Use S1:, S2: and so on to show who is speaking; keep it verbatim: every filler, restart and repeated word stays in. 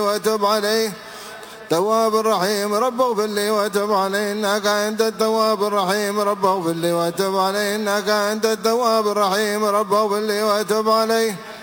S1: وتب عليه. التواب الرحيم رب اغفر لي وتب علي إنك أنت التواب الرحيم رب اغفر لي وتب علي إنك أنت التواب الرحيم رب اغفر لي وتب علي.